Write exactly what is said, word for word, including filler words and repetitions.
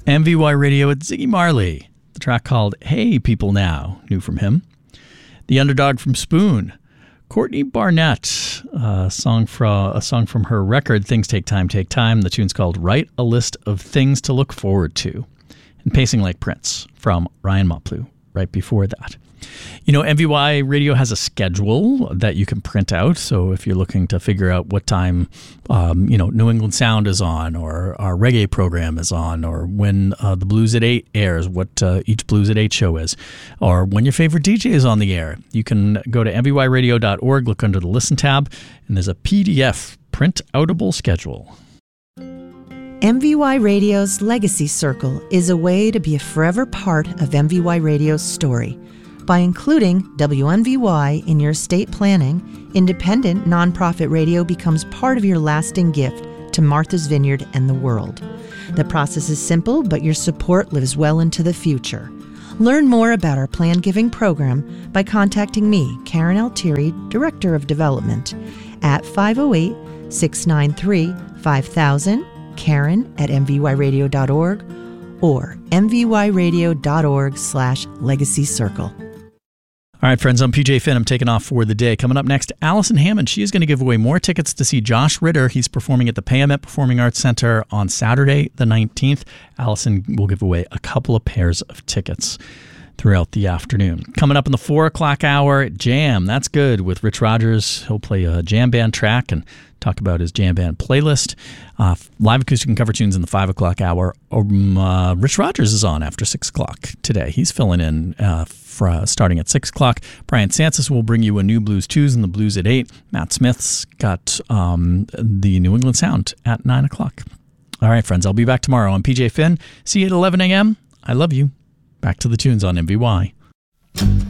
M V Y Radio with Ziggy Marley. The track called Hey People Now, new from him. The Underdog from Spoon. Courtney Barnett, a song from, a song from her record, Things Take Time, Take Time. The tune's called Write a List of Things to Look Forward to. And Pacing Like Prince from Ryan Moplew right before that. You know, M V Y Radio has a schedule that you can print out. So if you're looking to figure out what time, um, you know, New England Sound is on, or our reggae program is on, or when uh, the Blues at eight airs, what uh, each Blues at eight show is, or when your favorite D J is on the air, you can go to M V Y radio dot org, look under the Listen tab, and there's a P D F print-outable schedule. M V Y Radio's Legacy Circle is a way to be a forever part of M V Y Radio's story. By including W M V Y in your estate planning, independent nonprofit radio becomes part of your lasting gift to Martha's Vineyard and the world. The process is simple, but your support lives well into the future. Learn more about our Plan Giving program by contacting me, Karen Altieri, Director of Development, at five oh eight, six nine three, five thousand, Karen at M V Y radio dot org, or M V Y radio dot org slash legacy circle. All right, friends, I'm P J Finn. I'm taking off for the day. Coming up next, Allison Hammond. She is going to give away more tickets to see Josh Ritter. He's performing at the Payamet Performing Arts Center on Saturday, the nineteenth. Allison will give away a couple of pairs of tickets throughout the afternoon. Coming up in the four o'clock hour, Jam. That's good with Rich Rogers. He'll play a jam band track and talk about his jam band playlist. Uh, live acoustic and cover tunes in the five o'clock hour. Um, uh, Rich Rogers is on after six o'clock today. He's filling in uh, for, uh, starting at six o'clock. Brian Sansis will bring you a new Blues Tues and the Blues at eight. Matt Smith's got um, the New England Sound at nine o'clock. All right, friends, I'll be back tomorrow. I'm P J Finn. See you at eleven a.m. I love you. Back to the tunes on M V Y.